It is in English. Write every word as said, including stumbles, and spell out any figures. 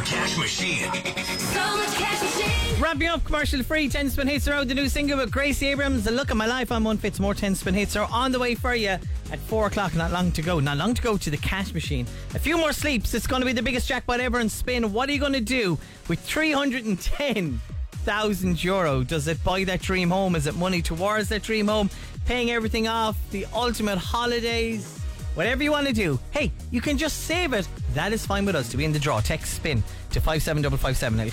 Cash Machine. So much cash machine. Ramping up commercial free ten spin hits are out. The new single with Gracie Abrams, The Look of My Life. I'm One Fits. More ten spin hits are on the way for you at four o'clock. Not long to go. Not long to go to the cash machine. A few more sleeps. It's going to be the biggest jackpot ever in spin. What are you going to do with three hundred ten thousand euro? Does it buy that dream home? Is it money towards that dream home? Paying everything off? The ultimate holidays? Whatever you want to do. Hey, you can just save it. That is fine with us to be in the draw. Text spin to five seven five five seven.